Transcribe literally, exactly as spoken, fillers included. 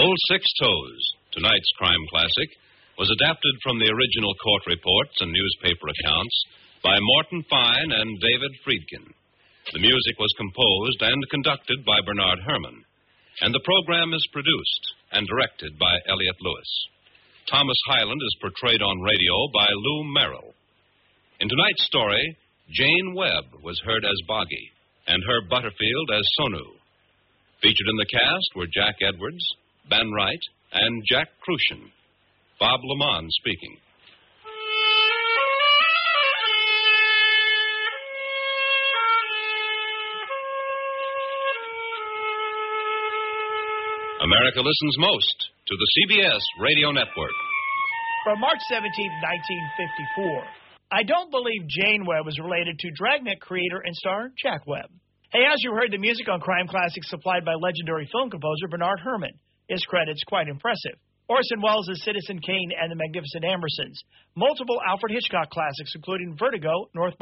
Old Six Toes, tonight's crime classic, was adapted from the original court reports and newspaper accounts by Morton Fine and David Friedkin. The music was composed and conducted by Bernard Herrmann, and the program is produced and directed by Elliott Lewis. Thomas Hyland is portrayed on radio by Lou Merrill. In tonight's story, Jane Webb was heard as Boggy and Herb Butterfield as Sonu. Featured in the cast were Jack Edwards, Ben Wright, and Jack Crucian. Bob Lamont speaking. America listens most to the C B S Radio Network. From March seventeenth, nineteen fifty-four. I don't believe Jane Webb was related to Dragnet creator and star Jack Webb. Hey, as you heard, the music on Crime Classics supplied by legendary film composer Bernard Herrmann. His credits quite impressive. Orson Welles' Citizen Kane and the Magnificent Ambersons. Multiple Alfred Hitchcock classics, including Vertigo, North